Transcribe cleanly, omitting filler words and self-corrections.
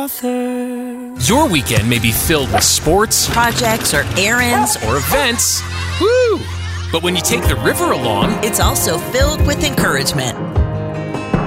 author. Your weekend may be filled with sports, projects, or errands, or events. Woo! But when you take the river along, it's also filled with encouragement.